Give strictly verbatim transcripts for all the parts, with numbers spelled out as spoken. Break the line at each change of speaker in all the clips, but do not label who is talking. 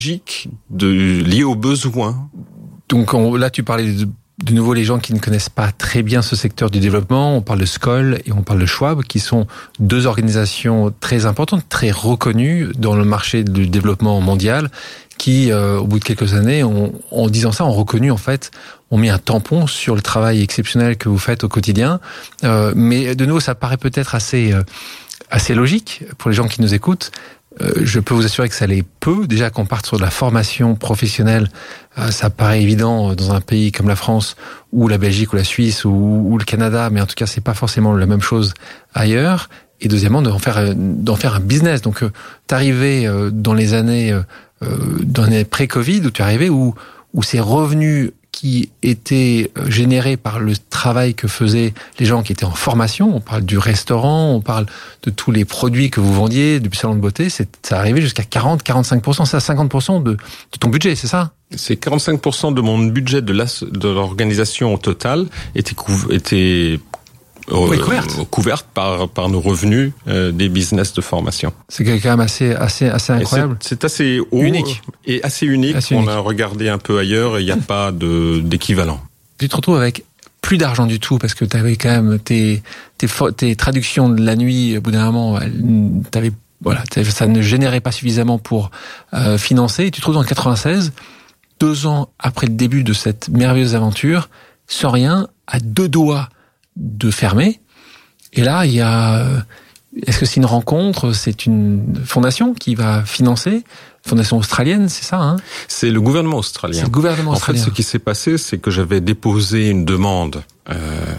de lié aux besoins.
Donc on, là, tu parlais de, de nouveau les gens qui ne connaissent pas très bien ce secteur du développement. On parle de Skoll et on parle de Schwab, qui sont deux organisations très importantes, très reconnues dans le marché du développement mondial, qui, euh, au bout de quelques années, ont, en disant ça, ont reconnu en fait, ont mis un tampon sur le travail exceptionnel que vous faites au quotidien. Euh, mais de nouveau, ça paraît peut-être assez, euh, assez logique pour les gens qui nous écoutent. Euh, je peux vous assurer que ça l'est peu. Déjà qu'on parte sur de la formation professionnelle, euh, ça paraît évident dans un pays comme la France ou la Belgique ou la Suisse ou, ou le Canada, mais en tout cas c'est pas forcément la même chose ailleurs. Et deuxièmement, d'en faire d'en faire un business. Donc, euh, t'arrivais euh, dans les années euh, dans les pré-Covid, où tu arrivais où où ces revenus qui étaient générés par le travail que faisaient les gens qui étaient en formation, on parle du restaurant, on parle de tous les produits que vous vendiez, du salon de beauté, c'est, ça arrivait jusqu'à quarante à quarante-cinq pour cent, c'est à cinquante pour cent de, de ton budget, c'est ça?
C'est quarante-cinq pour cent de mon budget de, la, de l'organisation au total était, couv- était
oui, couverte.
Euh, couverte par par nos revenus euh, des business de formation.
C'est quand même assez assez assez incroyable.
C'est, c'est assez haut,
unique
et assez unique.
Assez
On
unique.
a regardé un peu ailleurs, il n'y a pas de d'équivalent.
Tu te retrouves avec plus d'argent du tout parce que tu avais quand même tes tes tes traductions de la nuit. Au bout d'un moment, t'avais voilà, ça ne générait pas suffisamment pour euh, financer. Et tu te retrouves en quatre-vingt-seize, deux ans après le début de cette merveilleuse aventure, sans rien, à deux doigts de fermer. Et là, il y a... Est-ce que c'est une rencontre? C'est une fondation qui va financer? Fondation australienne, c'est ça, hein?
C'est le gouvernement australien.
C'est le gouvernement australien.
En fait, ce qui s'est passé, c'est que j'avais déposé une demande euh,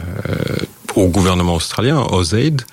au gouvernement australien, AusAid,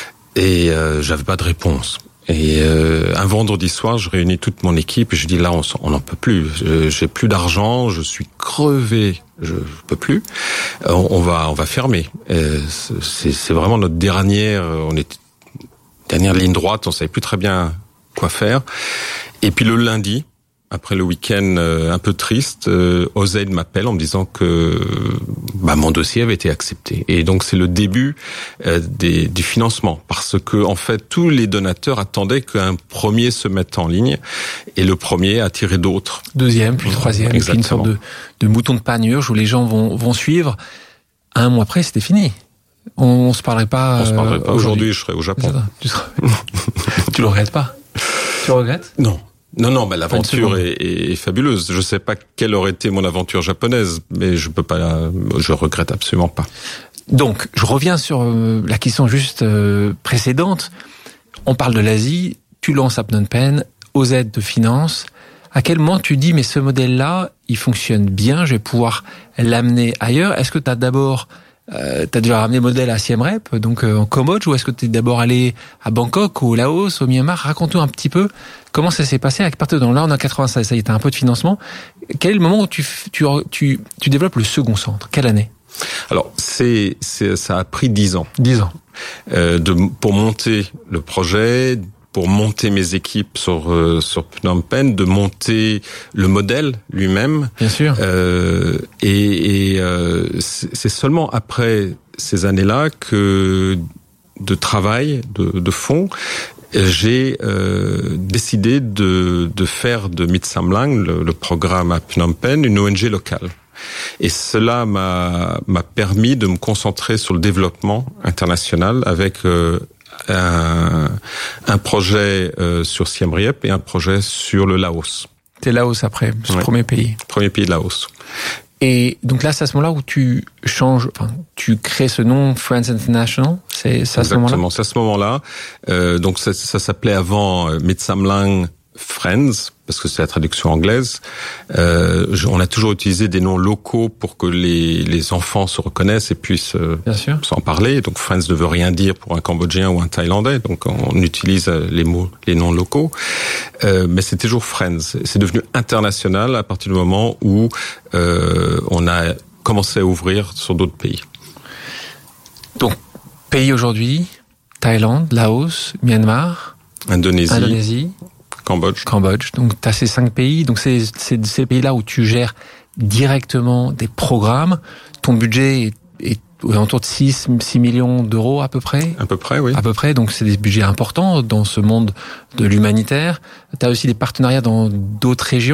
et euh, j'avais pas de réponse. Et euh, un vendredi soir, je réunis toute mon équipe et je dis là, on n'en peut plus. Je, j'ai plus d'argent, je suis crevé, je, je peux plus. On, on va, on va fermer. Euh, c'est, c'est vraiment notre dernière, on est dernière ligne droite. On savait plus très bien quoi faire. Et puis le lundi, après le week-end euh, un peu triste, euh, AusAid m'appelle en me disant que bah, mon dossier avait été accepté. Et donc c'est le début euh, des, du financement, parce que en fait tous les donateurs attendaient qu'un premier se mette en ligne, et le premier a attiré d'autres.
Deuxième, puis troisième, puis une sorte de, de mouton de panurge où les gens vont, vont suivre. Un mois après, c'était fini. On, on se parlerait pas.
On se parlerait pas.
Euh,
aujourd'hui, je serais au Japon.
Tu, seras... tu le regrettes pas? Tu le regrettes?
Non. Non, non, mais l'aventure est, est fabuleuse. Je sais pas quelle aurait été mon aventure japonaise, mais je peux pas, je regrette absolument pas.
Donc, je reviens sur la question juste précédente. On parle de l'Asie, tu lances à Phnom Penh, AusAid de finance. À quel moment tu dis, mais ce modèle-là, il fonctionne bien, je vais pouvoir l'amener ailleurs? Est-ce que tu as d'abord Euh, t'as déjà ramené le modèle à Siem Reap, donc euh, en Cambodge, ou est-ce que t'es d'abord allé à Bangkok, au Laos, au Myanmar? Raconte-nous un petit peu comment ça s'est passé. À partir de là, on a quatre-vingt-seize, ça y est, t'as un peu de financement. Quel est le moment où tu tu tu, tu développes le second centre? Quelle année?
Alors, c'est, c'est ça a pris dix ans.
Dix ans.
Euh, de pour monter le projet, pour monter mes équipes sur euh, sur Phnom Penh, de monter le modèle lui-même.
Bien sûr.
Euh, et et euh, c'est, c'est seulement après ces années-là que de travail, de, de fond, j'ai euh, décidé de de faire de Mitsamlang, le, le programme à Phnom Penh, une O N G locale. Et cela m'a m'a permis de me concentrer sur le développement international avec euh, Un, un projet euh, sur Siem Reap et un projet sur le Laos.
C'est Laos après, ce
ouais.
premier pays.
Premier pays de Laos.
Et donc là, c'est à ce moment-là où tu changes, enfin, tu crées ce nom Friends International. C'est, c'est à ce moment-là.
Exactement, c'est à ce moment-là. Euh, donc ça, ça s'appelait avant euh, Mitsamlang Friends, parce que c'est la traduction anglaise. Euh, je, on a toujours utilisé des noms locaux pour que les, les enfants se reconnaissent et puissent euh, s'en parler. Donc Friends ne veut rien dire pour un Cambodgien ou un Thaïlandais. Donc on utilise les mots, les noms locaux. Euh, mais c'est toujours Friends. C'est devenu international à partir du moment où euh, on a commencé à ouvrir sur d'autres pays.
Donc pays aujourd'hui, Thaïlande, Laos, Myanmar,
Indonésie.
Indonésie.
Cambodge.
Cambodge. Donc, tu as ces cinq pays. Donc, c'est, c'est ces pays-là où tu gères directement des programmes. Ton budget est, est autour de six millions d'euros à peu près.
À peu près, oui.
À peu près. Donc, c'est des budgets importants dans ce monde de l'humanitaire. Tu as aussi des partenariats dans d'autres régions.